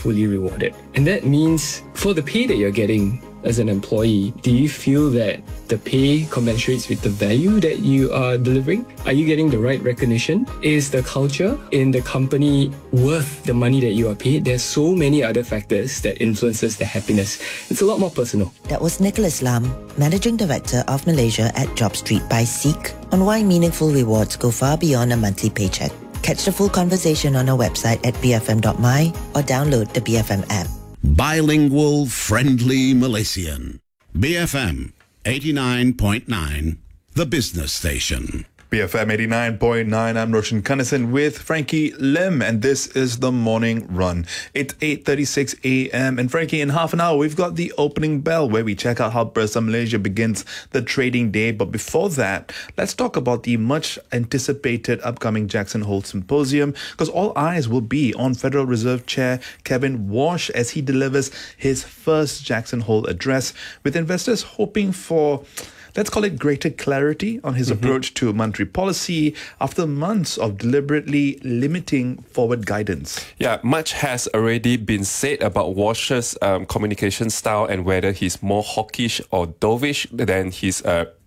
fully rewarded. And that means for the pay that you're getting as an employee, do you feel that the pay commensurates with the value that you are delivering? Are you getting the right recognition? Is the culture in the company worth the money that you are paid? There's so many other factors that influences the happiness. It's a lot more personal. That was Nicholas Lam, Managing Director of Malaysia at JobStreet by Seek, on why meaningful rewards go far beyond a monthly paycheck. Catch the full conversation on our website at bfm.my or download the BFM app. Bilingual, friendly Malaysian. BFM 89.9, the business station. BFM 89.9, I'm Roshan Kanasan with Frankie Lim, and this is the Morning Run. It's 8:36 a.m. and Frankie, in half an hour, we've got the opening bell where we check out how Bursa Malaysia begins the trading day. But before that, let's talk about the much anticipated upcoming Jackson Hole Symposium, because all eyes will be on Federal Reserve Chair Kevin Walsh as he delivers his first Jackson Hole address, with investors hoping for, let's call it, greater clarity on his approach to monetary policy after months of deliberately limiting forward guidance. Yeah, much has already been said about Walsh's communication style and whether he's more hawkish or dovish than his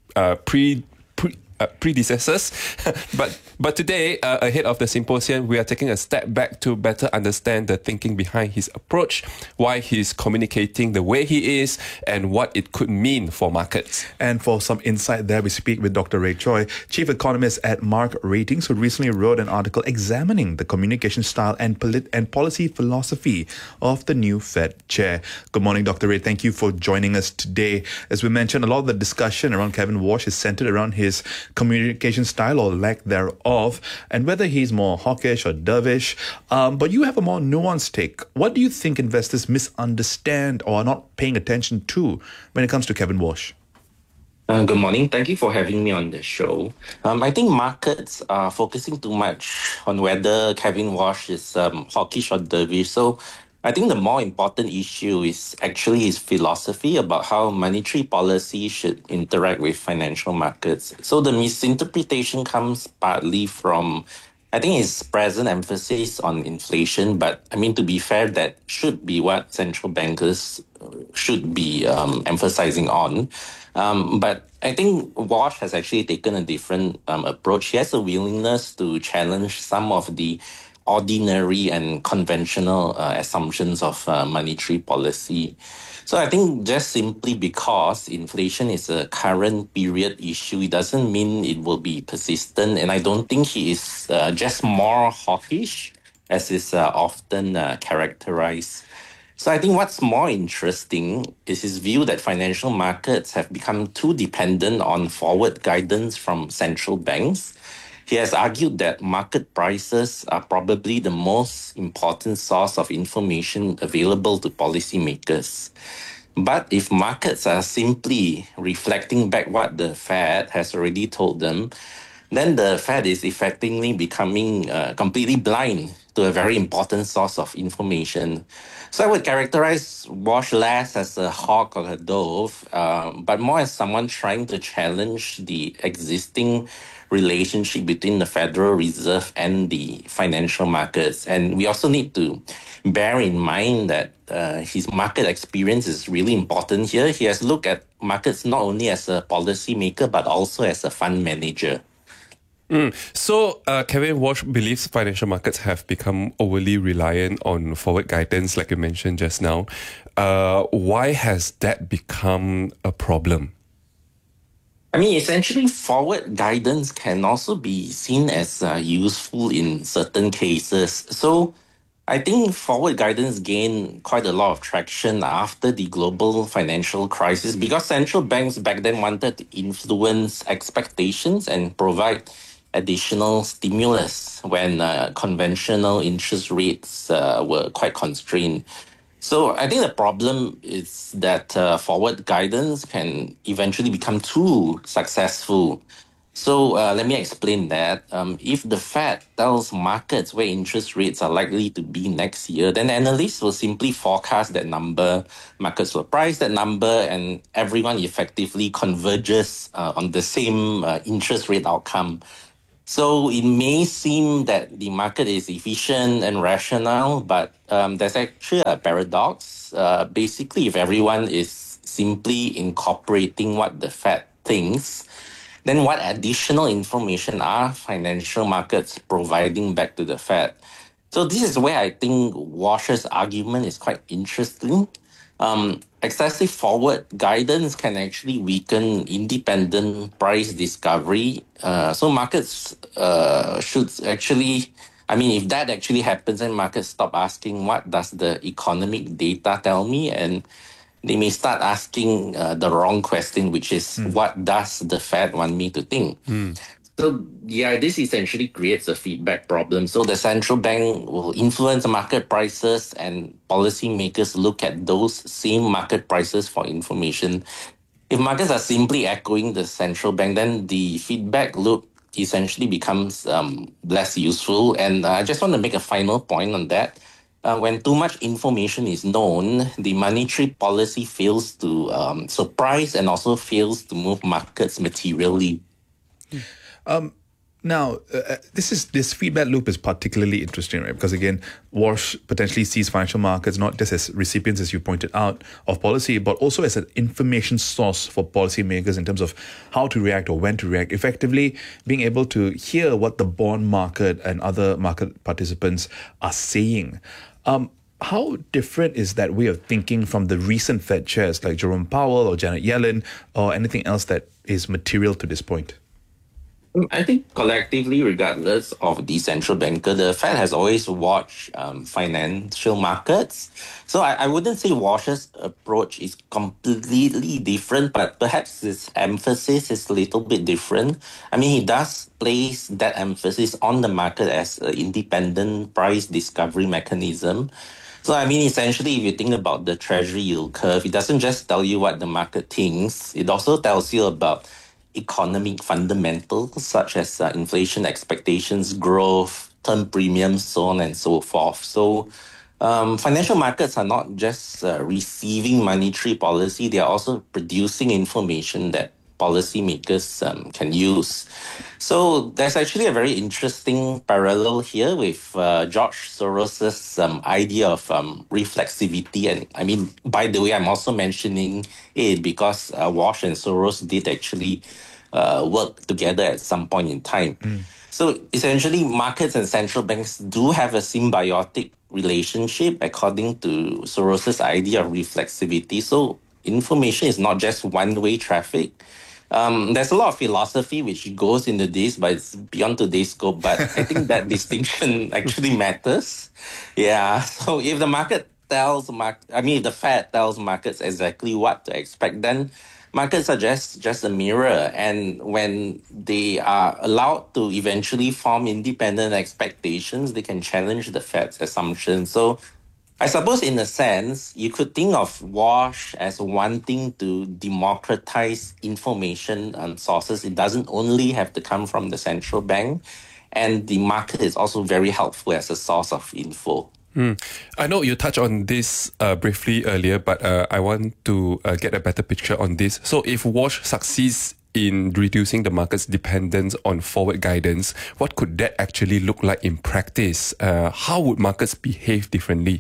predecessors. But today, ahead of the symposium, we are taking a step back to better understand the thinking behind his approach, why he's communicating the way he is, and what it could mean for markets. And for some insight there, we speak with Dr. Ray Choi, Chief Economist at Mark Ratings, who recently wrote an article examining the communication style and policy philosophy of the new Fed chair. Good morning, Dr. Ray. Thank you for joining us today. As we mentioned, a lot of the discussion around Kevin Walsh is centered around his communication style or lack thereof, and whether he's more hawkish or dovish. But you have a more nuanced take. What do you think investors misunderstand or are not paying attention to when it comes to Kevin Walsh? Good morning. Thank you for having me on the show. I think markets are focusing too much on whether Kevin Walsh is hawkish or dovish. So I think the more important issue is actually his philosophy about how monetary policy should interact with financial markets. So the misinterpretation comes partly from, I think, his present emphasis on inflation. But I mean, to be fair, that should be what central bankers should be emphasizing on. But I think Walsh has actually taken a different approach. He has a willingness to challenge some of the ordinary and conventional assumptions of monetary policy. So I think just simply because inflation is a current period issue, it doesn't mean it will be persistent. And I don't think he is just more hawkish, as is often characterized. So I think what's more interesting is his view that financial markets have become too dependent on forward guidance from central banks. He has argued that market prices are probably the most important source of information available to policymakers. But if markets are simply reflecting back what the Fed has already told them, then the Fed is effectively becoming completely blind to a very important source of information. So I would characterize Walsh less as a hawk or a dove, but more as someone trying to challenge the existing relationship between the Federal Reserve and the financial markets. And we also need to bear in mind that his market experience is really important here. He has looked at markets not only as a policymaker, but also as a fund manager. So Kevin Walsh believes financial markets have become overly reliant on forward guidance, like you mentioned just now. Why has that become a problem? I mean, essentially, forward guidance can also be seen as useful in certain cases. So I think forward guidance gained quite a lot of traction after the global financial crisis because central banks back then wanted to influence expectations and provide additional stimulus when conventional interest rates were quite constrained. So I think the problem is that forward guidance can eventually become too successful. So let me explain that. If the Fed tells markets where interest rates are likely to be next year, then analysts will simply forecast that number, markets will price that number, and everyone effectively converges on the same interest rate outcome. So it may seem that the market is efficient and rational, but there's actually a paradox. Basically, if everyone is simply incorporating what the Fed thinks, then what additional information are financial markets providing back to the Fed? So this is where I think Walsh's argument is quite interesting. Excessive forward guidance can actually weaken independent price discovery. So markets should actually, I mean, if that actually happens, then markets stop asking what does the economic data tell me, and they may start asking the wrong question, which is what does the Fed want me to think? So yeah, this essentially creates a feedback problem. So the central bank will influence market prices, and policymakers look at those same market prices for information. If markets are simply echoing the central bank, then the feedback loop essentially becomes less useful. And I just want to make a final point on that. When too much information is known, the monetary policy fails to surprise and also fails to move markets materially. Now, this feedback loop is particularly interesting, right? Because again, Walsh potentially sees financial markets not just as recipients, as you pointed out, of policy, but also as an information source for policymakers in terms of how to react or when to react. Effectively, being able to hear what the bond market and other market participants are saying. How different is that way of thinking from the recent Fed chairs like Jerome Powell or Janet Yellen or anything else that is material to this point? I think collectively, regardless of the central banker, the Fed has always watched financial markets. So I wouldn't say Walsh's approach is completely different, but perhaps his emphasis is a little bit different. I mean, he does place that emphasis on the market as an independent price discovery mechanism. So, I mean, essentially, if you think about the treasury yield curve, it doesn't just tell you what the market thinks. It also tells you about economic fundamentals such as inflation expectations, growth, term premiums, so on and so forth. So financial markets are not just receiving monetary policy, they are also producing information that policymakers can use. So there's actually a very interesting parallel here with George Soros's idea of reflexivity. And I mean, by the way, I'm also mentioning it because Walsh and Soros did actually work together at some point in time. So essentially, markets and central banks do have a symbiotic relationship according to Soros's idea of reflexivity. So information is not just one-way traffic. There's a lot of philosophy which goes into this, but it's beyond today's scope. But I think that distinction actually matters. Yeah. So if the market tells if the Fed tells markets exactly what to expect, then markets are just a mirror. And when they are allowed to eventually form independent expectations, they can challenge the Fed's assumptions. So I suppose in a sense, you could think of Walsh as wanting to democratize information sources. It doesn't only have to come from the central bank, and the market is also very helpful as a source of info. I know you touched on this briefly earlier, but I want to get a better picture on this. So if Walsh succeeds in reducing the market's dependence on forward guidance, what could that actually look like in practice? How would markets behave differently?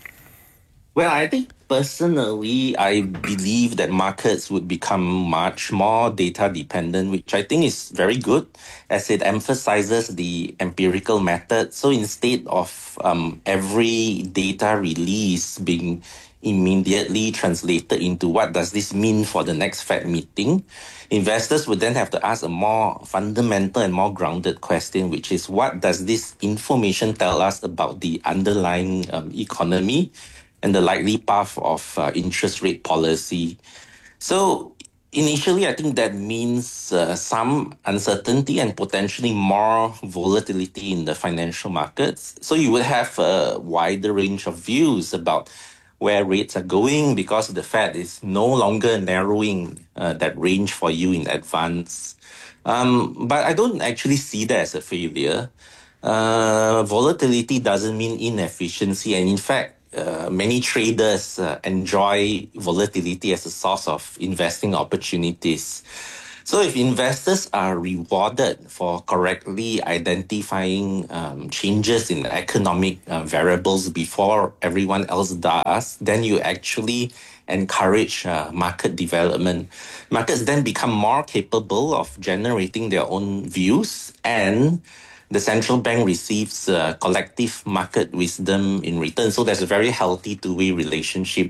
Well, I think personally, I believe that markets would become much more data dependent, which I think is very good as it emphasizes the empirical method. So instead of every data release being immediately translated into what does this mean for the next Fed meeting, investors would then have to ask a more fundamental and more grounded question, which is what does this information tell us about the underlying economy and the likely path of interest rate policy. So initially, I think that means some uncertainty and potentially more volatility in the financial markets. So you would have a wider range of views about where rates are going because the Fed is no longer narrowing that range for you in advance. But I don't actually see that as a failure. Volatility doesn't mean inefficiency, and in fact, many traders enjoy volatility as a source of investing opportunities. So if investors are rewarded for correctly identifying changes in economic variables before everyone else does, then you actually encourage market development. Markets then become more capable of generating their own views, and the central bank receives collective market wisdom in return. So there's a very healthy two-way relationship.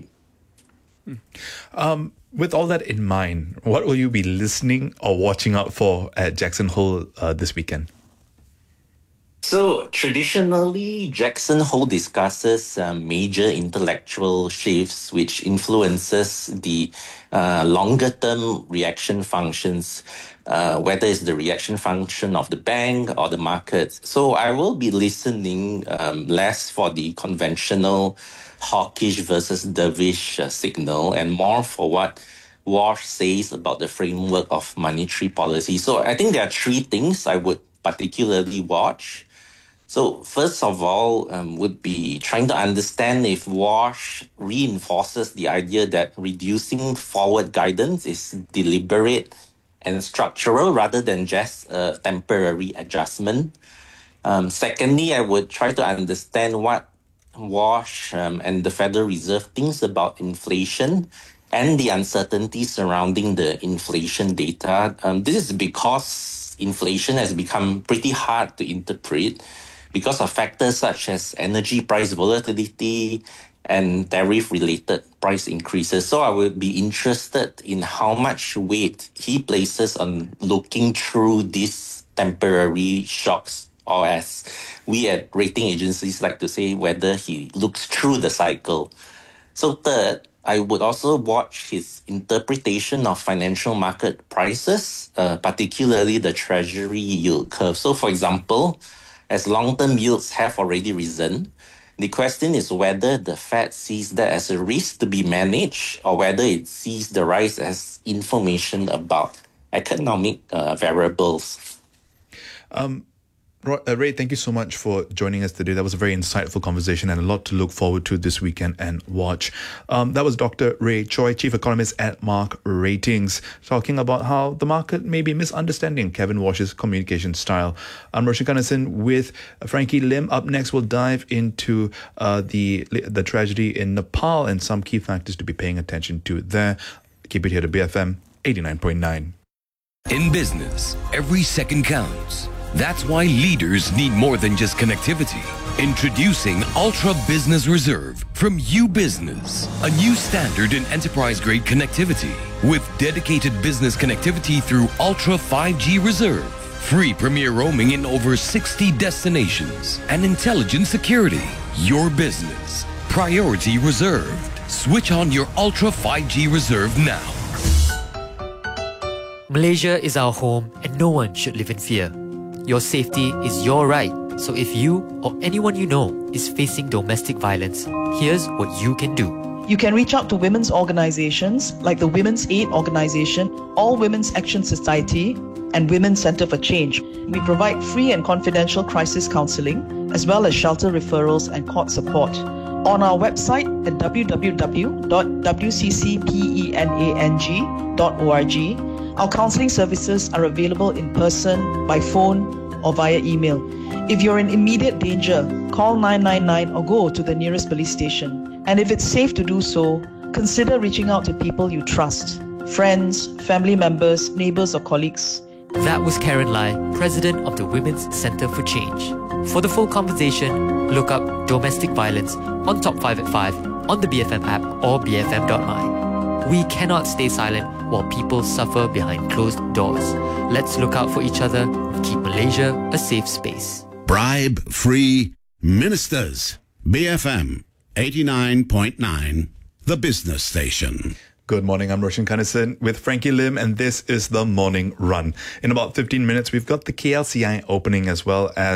With all that in mind, what will you be listening or watching out for at Jackson Hole this weekend? So traditionally, Jackson Hole discusses major intellectual shifts which influences the longer-term reaction functions, whether it's the reaction function of the bank or the markets. So I will be listening less for the conventional hawkish versus dovish signal and more for what Walsh says about the framework of monetary policy. So I think there are three things I would particularly watch. So first of all, would be trying to understand if Walsh reinforces the idea that reducing forward guidance is deliberate and structural rather than just a temporary adjustment. Secondly, I would try to understand what Walsh and the Federal Reserve thinks about inflation and the uncertainty surrounding the inflation data. This is because inflation has become pretty hard to interpret because of factors such as energy price volatility and tariff-related price increases. So I would be interested in how much weight he places on looking through these temporary shocks, or as we at rating agencies like to say, whether he looks through the cycle. So third, I would also watch his interpretation of financial market prices, particularly the treasury yield curve. So for example, as long-term yields have already risen, the question is whether the Fed sees that as a risk to be managed or whether it sees the rise as information about economic variables. Ray, thank you so much for joining us today. That was a very insightful conversation and a lot to look forward to this weekend and watch. That was Dr. Ray Choi, Chief Economist at Mark Ratings, talking about how the market may be misunderstanding Kevin Walsh's communication style. I'm Roshan Kanesan with Frankie Lim. Up next, we'll dive into the tragedy in Nepal and some key factors to be paying attention to there. Keep it here to BFM 89.9. In business, every second counts. That's why leaders need more than just connectivity. Introducing Ultra Business Reserve from UBusiness, a new standard in enterprise-grade connectivity with dedicated business connectivity through Ultra 5G Reserve, free premier roaming in over 60 destinations, and intelligent security. Your business, priority reserved. Switch on your Ultra 5G Reserve now. Malaysia is our home and no one should live in fear. Your safety is your right. So if you or anyone you know is facing domestic violence, here's what you can do. You can reach out to women's organizations like the Women's Aid Organization, All Women's Action Society, and Women's Center for Change. We provide free and confidential crisis counseling, as well as shelter referrals and court support. On our website at www.wccpenang.org, our counseling services are available in person, by phone, or via email. If you're in immediate danger, call 999 or go to the nearest police station. And if it's safe to do so, consider reaching out to people you trust, friends, family members, neighbors, or colleagues. That was Karen Lai, President of the Women's Center for Change. For the full conversation, look up domestic violence on Top 5 at 5 on the BFM app or bfm.my. We cannot stay silent while people suffer behind closed doors. Let's look out for each other and keep Malaysia a safe space. Bribe-free ministers. BFM 89.9, the business station. Good morning, I'm Roshan Kanesan with Frankie Lim, and this is the Morning Run. In about 15 minutes, we've got the KLCI opening as well as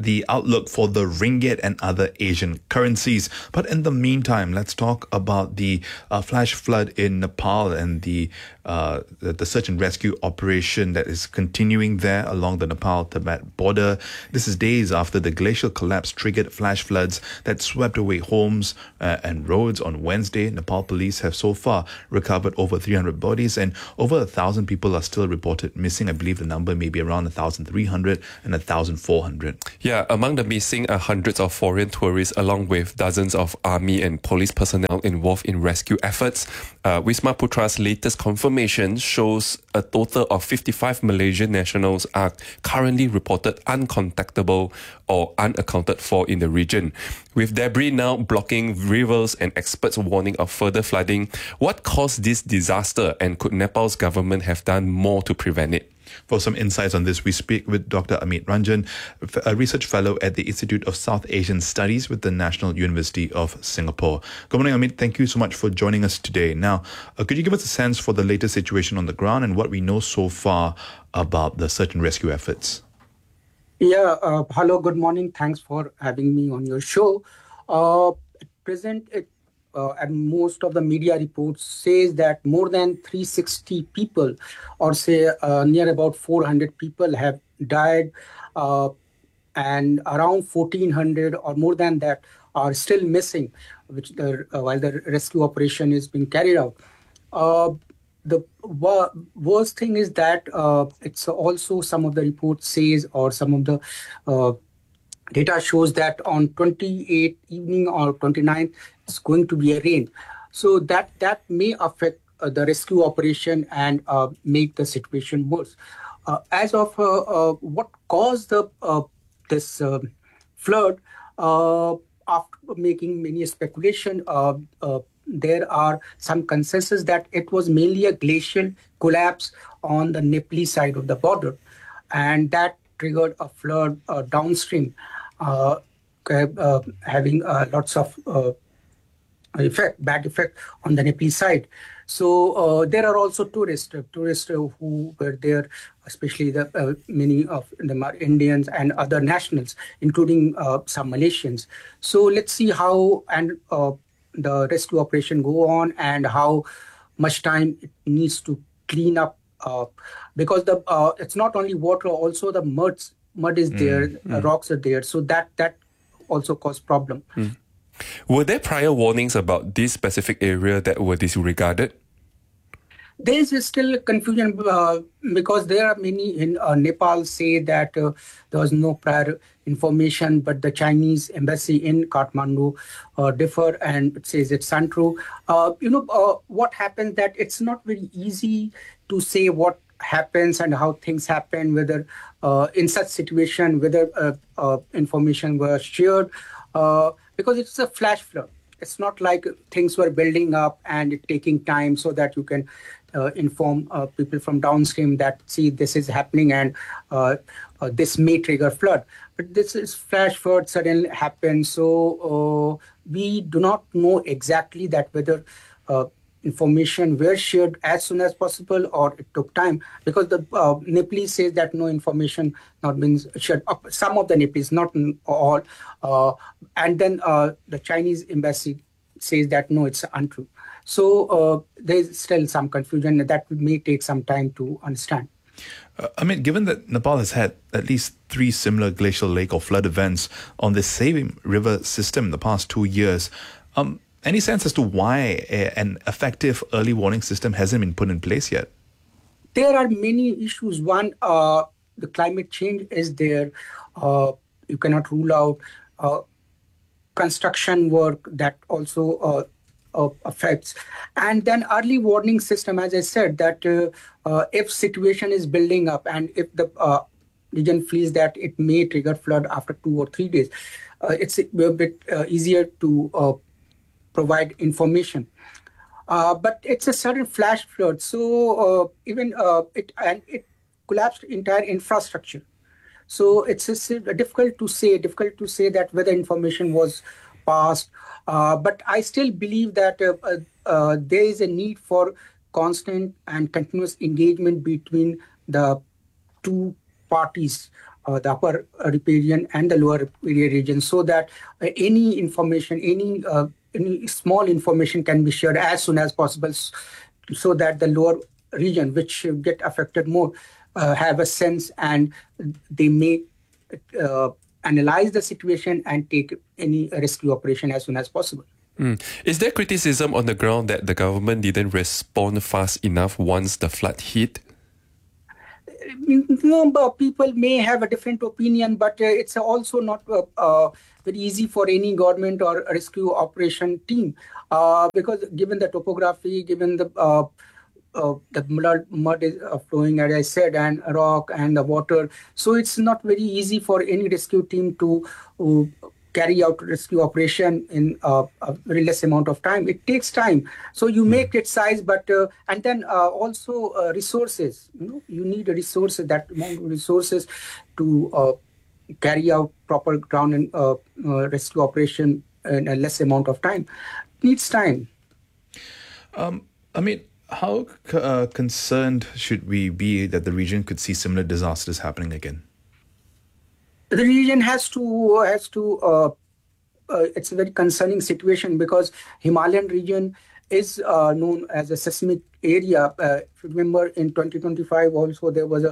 the outlook for the ringgit and other Asian currencies. But in the meantime, let's talk about the flash flood in Nepal and the search and rescue operation that is continuing there along the Nepal-Tibet border. This is days after the glacial collapse triggered flash floods that swept away homes and roads on Wednesday. Nepal police have so far recovered over 300 bodies and over 1,000 people are still reported missing. I believe the number may be around 1,300 and 1,400. Yeah, among the missing are hundreds of foreign tourists along with dozens of army and police personnel involved in rescue efforts. Wisma Putra's latest confirmation shows a total of 55 Malaysian nationals are currently reported uncontactable or unaccounted for in the region. With debris now blocking rivers and experts warning of further flooding, what caused this disaster and could Nepal's government have done more to prevent it? For some insights on this, we speak with Dr. Amit Ranjan, a research fellow at the Institute of South Asian Studies with the National University of Singapore. Good morning, Amit. Thank you so much for joining us today. Now, could you give us a sense for the latest situation on the ground and what we know so far about the search and rescue efforts? Yeah, hello, good morning. Thanks for having me on your show. At present, and most of the media reports says that more than 360 people, or say near about 400 people have died, and around 1,400 or more than that are still missing, which while the rescue operation is being carried out. The worst thing is that it's also some of the reports says, or some of the data shows that on 28th evening or 29th, it's going to be a rain. So that may affect the rescue operation and make the situation worse. As of what caused this flood, after making many speculation, there are some consensus that it was mainly a glacial collapse on the Nepalese side of the border, and that triggered a flood downstream, having lots of bad effect on the Nepalese side. So there are also tourists who were there, especially many of them are Indians and other nationals, including some Malaysians. So let's see how the rescue operation go on and how much time it needs to clean up, because it's not only water, also the mud is there, rocks are there, so that also cause problem. Were there prior warnings about this specific area that were disregarded? There is still confusion because there are many in Nepal say that there was no prior information, but the Chinese embassy in Kathmandu differ and it says it's untrue. What happens that it's not very easy to say what happens and how things happen, whether in such situation, whether information was shared, because it's a flash flood. It's not like things were building up and it taking time so that you can inform people from downstream that, see, this is happening and this may trigger flood. But this is flash flood suddenly happens. So we do not know exactly that whether information were shared as soon as possible or it took time, because the Nepalese says that no information not been shared. Some of the Nepalese, not all. And then the Chinese embassy says that no, it's untrue. So there's still some confusion that may take some time to understand. I mean, given that Nepal has had at least 3 similar glacial lake or flood events on the same river system in the past 2 years, any sense as to why an effective early warning system hasn't been put in place yet? There are many issues. One, the climate change is there. You cannot rule out construction work that also affects. And then early warning system, as I said, that if situation is building up and if the region feels that it may trigger flood after 2 or 3 days, it's a bit easier to provide information. But it's a sudden flash flood. So even it collapsed entire infrastructure. So it's difficult to say that whether information was passed. But I still believe that there is a need for constant and continuous engagement between the two parties, the upper riparian and the lower riparian region, so that any information, any small information can be shared as soon as possible, so that the lower region, which get affected more, have a sense, and they may analyze the situation and take any rescue operation as soon as possible. Is there criticism on the ground that the government didn't respond fast enough once the flood hit? No, people may have a different opinion, but it's also not very easy for any government or rescue operation team, because given the topography, given the mud is flowing, as I said, and rock and the water, so it's not very easy for any rescue team to carry out rescue operation in a very less amount of time. It takes time. So you may criticize, but and then also resources. You need resources, that amount of resources to carry out proper ground and rescue operation in a less amount of time. It needs time. How concerned should we be that the region could see similar disasters happening again? The region has to. It's a very concerning situation, because Himalayan region is known as a seismic area. If you remember, in 2025 also there was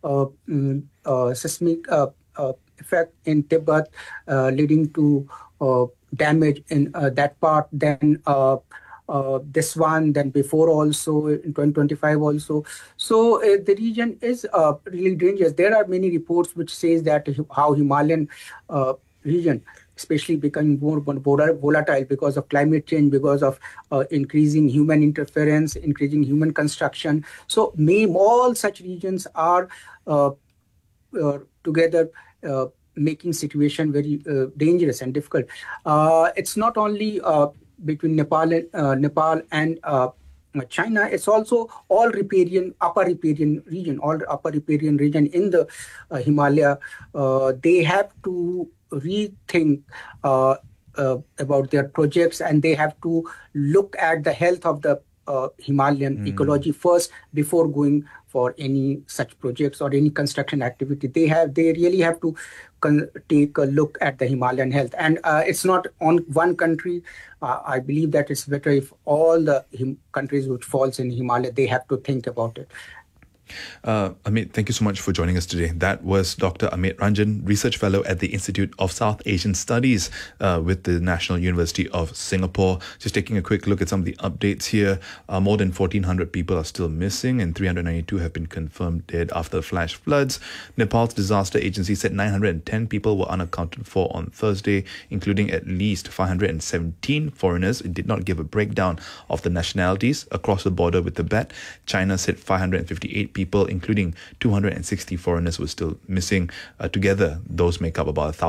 a seismic effect in Tibet, leading to damage in that part. Then this one, then before also in 2025 also. So the region is really dangerous. There are many reports which says that how Himalayan region especially becoming more volatile because of climate change, because of increasing human interference, increasing human construction. So all such regions are together making situation very dangerous and difficult. It's not only between Nepal and China, it's also all upper riparian region in the Himalaya. They have to rethink about their projects, and they have to look at the health of the Himalayan ecology first before going for any such projects or any construction activity. They really have to take a look at the Himalayan health, and it's not on one country. I believe that it's better if all the countries which falls in Himalaya, they have to think about it. Amit, thank you so much for joining us today. That was Dr. Amit Ranjan, Research Fellow at the Institute of South Asian Studies with the National University of Singapore. Just taking a quick look at some of the updates here. More than 1,400 people are still missing, and 392 have been confirmed dead after the flash floods. Nepal's disaster agency said 910 people were unaccounted for on Thursday, including at least 517 foreigners. It did not give a breakdown of the nationalities across the border with Tibet. China said 558 people, including 260 foreigners, were still missing. Together, those make up about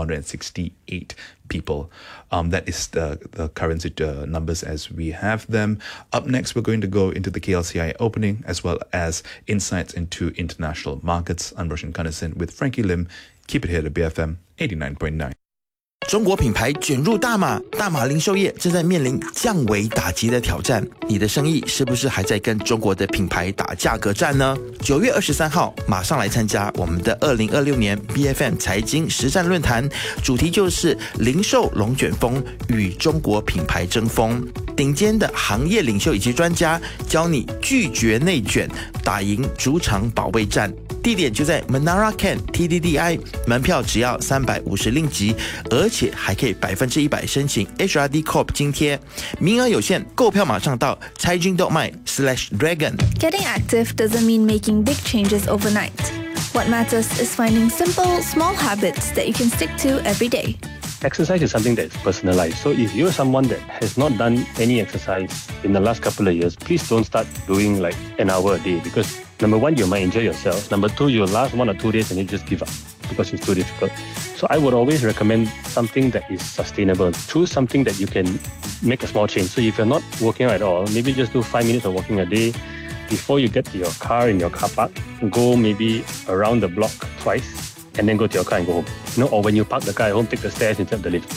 1,468 people. That is the current numbers as we have them. Up next, we're going to go into the KLCI opening, as well as insights into international markets. I'm Roshan Kanasin with Frankie Lim. Keep it here to BFM 89.9. 中国品牌卷入大马，大马零售业正在面临降维打击的挑战。你的生意是不是还在跟中国的品牌打价格战呢？9月23号，马上来参加我们的2026年 BFM 财经实战论坛，主题就是零售龙卷风与中国品牌争锋。顶尖的行业领袖以及专家教你拒绝内卷，打赢主场保卫战。地点就在 Menara Camp TDDI， 门票只要350令吉，而且还可以100%申请 HRD Corp 津贴，名额有限，购票马上到caijing.my/dragon。 Getting active doesn't mean making big changes overnight. What matters is finding simple, small habits that you can stick to every day. Exercise is something that's personalized. So if you're someone that has not done any exercise in the last couple of years, please don't start doing like an hour a day, because number one, you might injure yourself. Number two, you'll last 1 or 2 days and you just give up because it's too difficult. So I would always recommend something that is sustainable. Choose something that you can make a small change. So if you're not working out at all, maybe just do 5 minutes of walking a day. Before you get to your car in your car park, go maybe around the block twice and then go to your car and go home. Or when you park the car at home, take the stairs instead of the lift.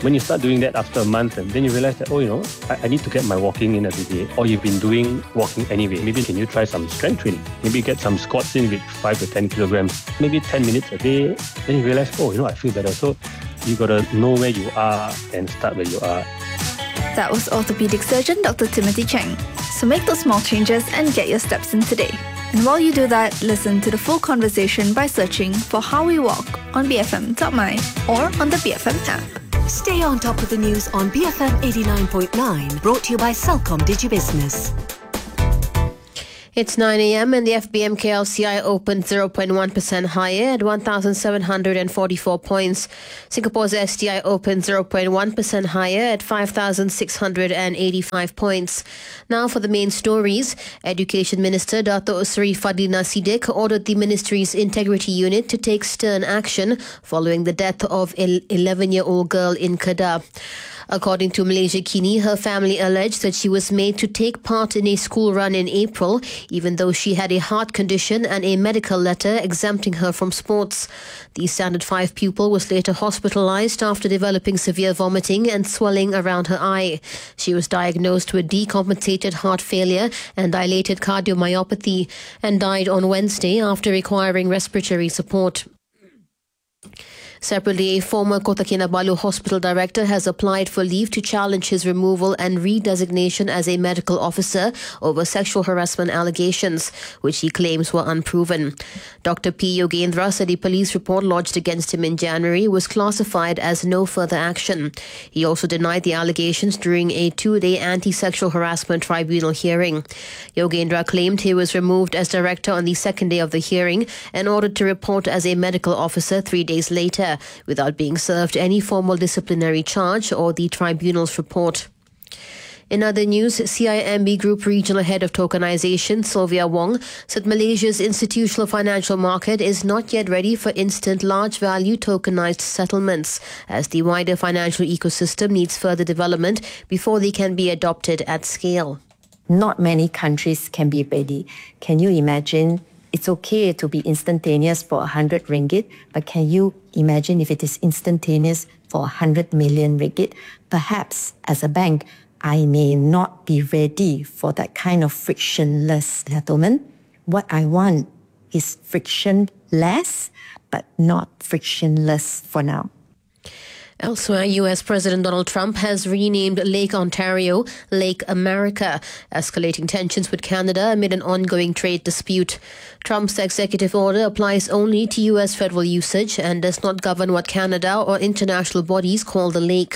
When you start doing that after a month, and then you realize that, I need to get my walking in every day. Or you've been doing walking anyway. Maybe can you try some strength training? Maybe get some squats in with 5 to 10 kilograms. Maybe 10 minutes a day. Then you realize, I feel better. So you got to know where you are and start where you are. That was orthopedic surgeon Dr. Timothy Cheng. So make those small changes and get your steps in today. And while you do that, listen to the full conversation by searching for How We Walk on BFM.my or on the BFM app. Stay on top of the news on BFM 89.9, brought to you by Celcom DigiBusiness. It's 9 a.m. and the FBM KLCI opened 0.1% higher at 1,744 points. Singapore's STI opened 0.1% higher at 5,685 points. Now for the main stories. Education Minister Dato' Sri Fadlina Siddiq ordered the ministry's integrity unit to take stern action following the death of an 11-year-old girl in Kedah. According to Malaysia Kini, her family alleged that she was made to take part in a school run in April, even though she had a heart condition and a medical letter exempting her from sports. The Standard 5 pupil was later hospitalized after developing severe vomiting and swelling around her eye. She was diagnosed with decompensated heart failure and dilated cardiomyopathy and died on Wednesday after requiring respiratory support. Separately, a former Kota Kinabalu hospital director has applied for leave to challenge his removal and redesignation as a medical officer over sexual harassment allegations, which he claims were unproven. Dr. P. Yogendra said a police report lodged against him in January was classified as no further action. He also denied the allegations during a 2-day anti-sexual harassment tribunal hearing. Yogendra claimed he was removed as director on the second day of the hearing and ordered to report as a medical officer 3 days later, without being served any formal disciplinary charge or the tribunal's report. In other news, CIMB Group Regional Head of Tokenization, Sylvia Wong, said Malaysia's institutional financial market is not yet ready for instant large-value tokenized settlements, as the wider financial ecosystem needs further development before they can be adopted at scale. Not many countries can be ready. Can you imagine? It's okay to be instantaneous for 100 ringgit, but can you imagine if it is instantaneous for 100 million ringgit? Perhaps, as a bank, I may not be ready for that kind of frictionless settlement. What I want is frictionless, but not frictionless for now. Elsewhere, U.S. President Donald Trump has renamed Lake Ontario Lake America, escalating tensions with Canada amid an ongoing trade dispute. Trump's executive order applies only to U.S. federal usage and does not govern what Canada or international bodies call the lake.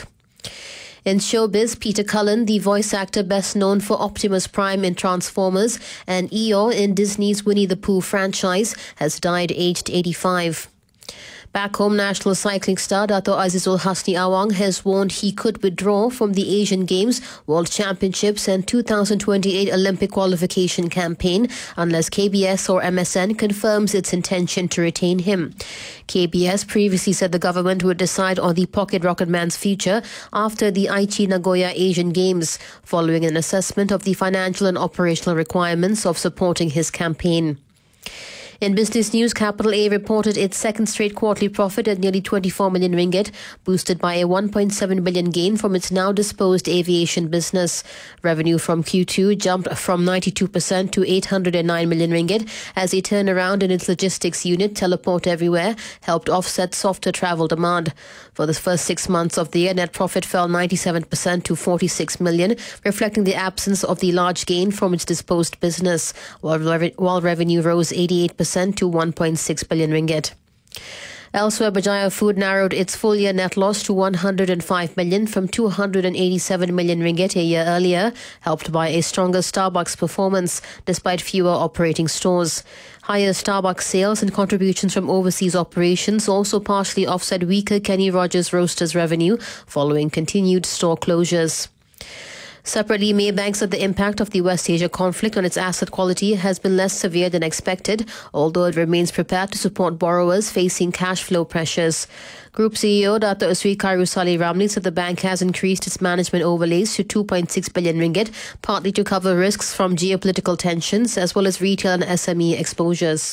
In showbiz, Peter Cullen, the voice actor best known for Optimus Prime in Transformers and Eeyore in Disney's Winnie the Pooh franchise, has died aged 85. Back home, national cycling star Dato' Azizul Hasni Awang has warned he could withdraw from the Asian Games, World Championships and 2028 Olympic qualification campaign unless KBS or MSN confirms its intention to retain him. KBS previously said the government would decide on the Pocket Rocket Man's future after the Aichi Nagoya Asian Games, following an assessment of the financial and operational requirements of supporting his campaign. In business news, Capital A reported its second straight quarterly profit at nearly 24 million ringgit, boosted by a 1.7 billion gain from its now disposed aviation business. Revenue from Q2 jumped from 92% to 809 million ringgit as a turnaround in its logistics unit, Teleport Everywhere, helped offset softer travel demand. For the first 6 months of the year, net profit fell 97% to 46 million, reflecting the absence of the large gain from its disposed business, while revenue rose 88% to 1.6 billion ringgit. Elsewhere, Berjaya Food narrowed its full-year net loss to 105 million from 287 million ringgit a year earlier, helped by a stronger Starbucks performance despite fewer operating stores. Higher Starbucks sales and contributions from overseas operations also partially offset weaker Kenny Rogers Roasters revenue following continued store closures. Separately, Maybank said the impact of the West Asia conflict on its asset quality has been less severe than expected, although it remains prepared to support borrowers facing cash flow pressures. Group CEO Dato' Sri Karusali Ramli said the bank has increased its management overlays to 2.6 billion ringgit, partly to cover risks from geopolitical tensions as well as retail and SME exposures.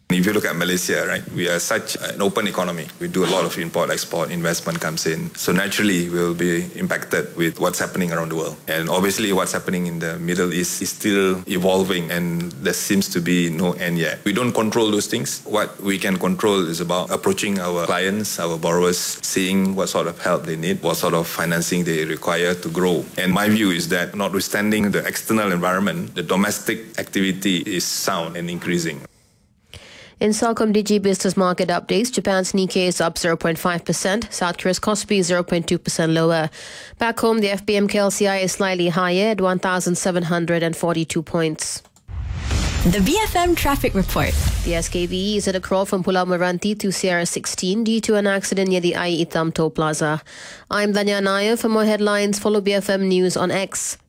If you look at Malaysia, right, we are such an open economy. We do a lot of import, export, investment comes in. So naturally, we'll be impacted with what's happening around the world. And obviously, what's happening in the Middle East is still evolving and there seems to be no end yet. We don't control those things. What we can control is about approaching our clients, our borrowers, seeing what sort of help they need, what sort of financing they require to grow. And my view is that notwithstanding the external environment, the domestic activity is sound and increasing. In Celcom Digi business market updates, Japan's Nikkei is up 0.5%, South Korea's Kospi is 0.2% lower. Back home, the FBM KLCI is slightly higher at 1,742 points. The BFM Traffic Report. The SKV is at a crawl from Pulau Meranti to Sierra 16 due to an accident near the Ai Itam Toll Plaza. I'm Danya Nair. For more headlines, follow BFM News on X.